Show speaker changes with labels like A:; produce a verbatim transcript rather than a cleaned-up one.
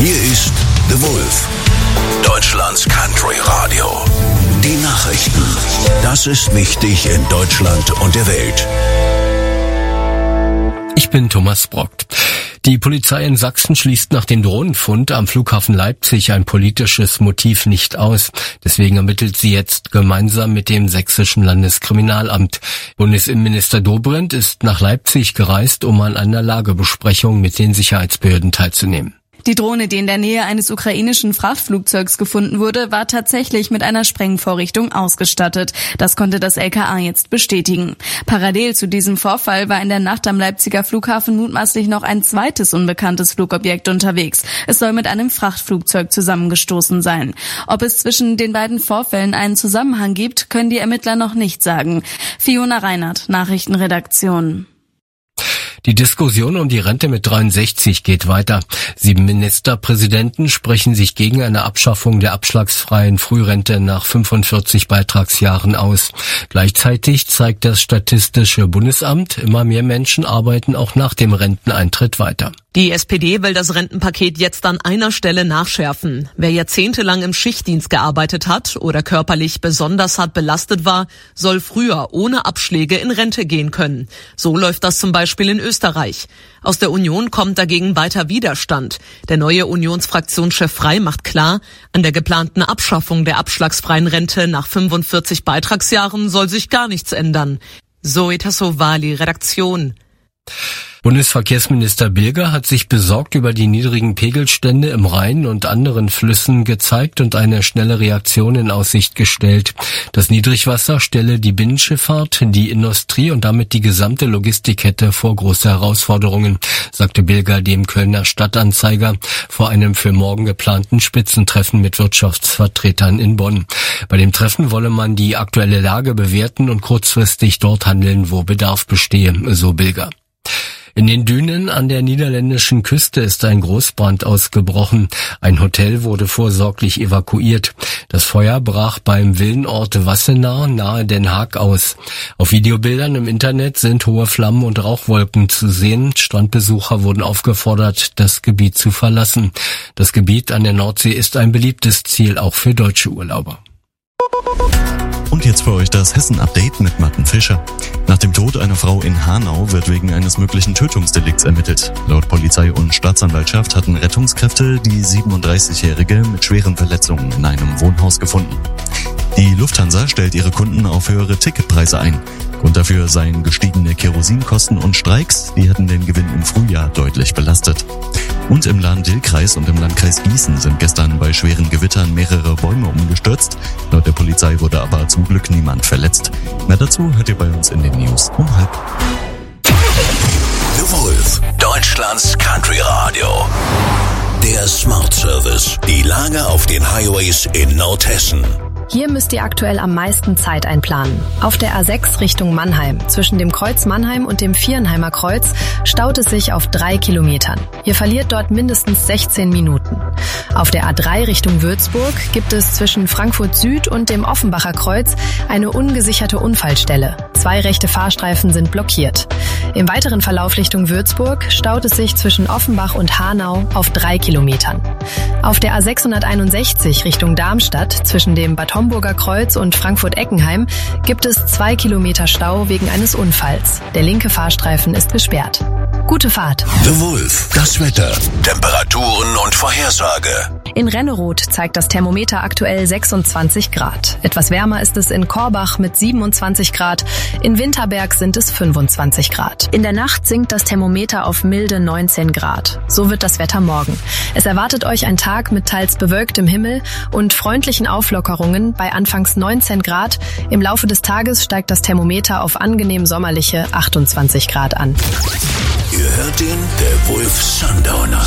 A: Hier ist The Wolf, Deutschlands Country Radio. Die Nachrichten. Das ist wichtig in Deutschland und der Welt.
B: Ich bin Thomas Brockt. Die Polizei in Sachsen schließt nach dem Drohnenfund am Flughafen Leipzig ein politisches Motiv nicht aus. Deswegen ermittelt sie jetzt gemeinsam mit dem sächsischen Landeskriminalamt. Bundesinnenminister Dobrindt ist nach Leipzig gereist, um an einer Lagebesprechung mit den Sicherheitsbehörden teilzunehmen.
C: Die Drohne, die in der Nähe eines ukrainischen Frachtflugzeugs gefunden wurde, war tatsächlich mit einer Sprengvorrichtung ausgestattet. Das konnte das L K A jetzt bestätigen. Parallel zu diesem Vorfall war in der Nacht am Leipziger Flughafen mutmaßlich noch ein zweites unbekanntes Flugobjekt unterwegs. Es soll mit einem Frachtflugzeug zusammengestoßen sein. Ob es zwischen den beiden Vorfällen einen Zusammenhang gibt, können die Ermittler noch nicht sagen. Fiona Reinhardt, Nachrichtenredaktion.
B: Die Diskussion um die Rente mit dreiundsechzig geht weiter. Sieben Ministerpräsidenten sprechen sich gegen eine Abschaffung der abschlagsfreien Frührente nach fünfundvierzig Beitragsjahren aus. Gleichzeitig zeigt das Statistische Bundesamt, immer mehr Menschen arbeiten auch nach dem Renteneintritt weiter.
D: Die S P D will das Rentenpaket jetzt an einer Stelle nachschärfen. Wer jahrzehntelang im Schichtdienst gearbeitet hat oder körperlich besonders hart belastet war, soll früher ohne Abschläge in Rente gehen können. So läuft das zum Beispiel in Österreich. Aus der Union kommt dagegen weiter Widerstand. Der neue Unionsfraktionschef Frey macht klar, an der geplanten Abschaffung der abschlagsfreien Rente nach fünfundvierzig Beitragsjahren soll sich gar nichts ändern. Zoe Tassovali, Redaktion.
B: Bundesverkehrsminister Bilger hat sich besorgt über die niedrigen Pegelstände im Rhein und anderen Flüssen gezeigt und eine schnelle Reaktion in Aussicht gestellt. Das Niedrigwasser stelle die Binnenschifffahrt, die Industrie und damit die gesamte Logistikkette vor große Herausforderungen, sagte Bilger dem Kölner Stadtanzeiger vor einem für morgen geplanten Spitzentreffen mit Wirtschaftsvertretern in Bonn. Bei dem Treffen wolle man die aktuelle Lage bewerten und kurzfristig dort handeln, wo Bedarf bestehe, so Bilger. In den Dünen an der niederländischen Küste ist ein Großbrand ausgebrochen. Ein Hotel wurde vorsorglich evakuiert. Das Feuer brach beim Villenort Wassenaar nahe Den Haag aus. Auf Videobildern im Internet sind hohe Flammen und Rauchwolken zu sehen. Strandbesucher wurden aufgefordert, das Gebiet zu verlassen. Das Gebiet an der Nordsee ist ein beliebtes Ziel, auch für deutsche Urlauber.
E: Und jetzt für euch das Hessen-Update mit Martin Fischer. Nach dem Tod einer Frau in Hanau wird wegen eines möglichen Tötungsdelikts ermittelt. Laut Polizei und Staatsanwaltschaft hatten Rettungskräfte die siebenunddreißigjährige mit schweren Verletzungen in einem Wohnhaus gefunden. Die Lufthansa stellt ihre Kunden auf höhere Ticketpreise ein. Grund dafür seien gestiegene Kerosinkosten und Streiks, die hätten den Gewinn im Frühjahr deutlich belastet. Und im Lahn-Dill-Kreis und im Landkreis Gießen sind gestern bei schweren Gewittern mehrere Bäume umgestürzt. Laut der Polizei wurde aber zum Glück niemand verletzt. Mehr dazu hört ihr bei uns in den News um halb.
A: The Wolf, Deutschlands Country Radio. Der Smart Service. Die Lage auf den Highways in Nordhessen.
F: Hier müsst ihr aktuell am meisten Zeit einplanen. Auf der A sechs Richtung Mannheim, zwischen dem Kreuz Mannheim und dem Vierenheimer Kreuz, staut es sich auf drei Kilometern. Ihr verliert dort mindestens sechzehn Minuten. Auf der A drei Richtung Würzburg gibt es zwischen Frankfurt Süd und dem Offenbacher Kreuz eine ungesicherte Unfallstelle. Zwei rechte Fahrstreifen sind blockiert. Im weiteren Verlauf Richtung Würzburg staut es sich zwischen Offenbach und Hanau auf drei Kilometern. Auf der A sechshunderteinundsechzig Richtung Darmstadt, zwischen dem Bad Homburger Kreuz und Frankfurt-Eckenheim, gibt es zwei Kilometer Stau wegen eines Unfalls. Der linke Fahrstreifen ist gesperrt. Gute Fahrt.
A: The Wolf, das Wetter, Temperaturen und Vorhersage.
F: In Renneroth zeigt das Thermometer aktuell sechsundzwanzig Grad. Etwas wärmer ist es in Korbach mit siebenundzwanzig Grad. In Winterberg sind es fünfundzwanzig Grad. In der Nacht sinkt das Thermometer auf milde neunzehn Grad. So wird das Wetter morgen. Es erwartet euch ein Tag mit teils bewölktem Himmel und freundlichen Auflockerungen bei anfangs neunzehn Grad. Im Laufe des Tages steigt das Thermometer auf angenehm sommerliche achtundzwanzig Grad an.
A: Ihr hört den The Wolf Sundowner.